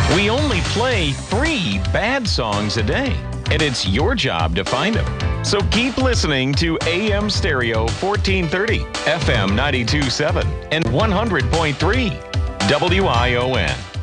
We only play 3 bad songs a day, and it's your job to find them. So keep listening to AM Stereo 1430, FM 92.7, and 100.3 WION.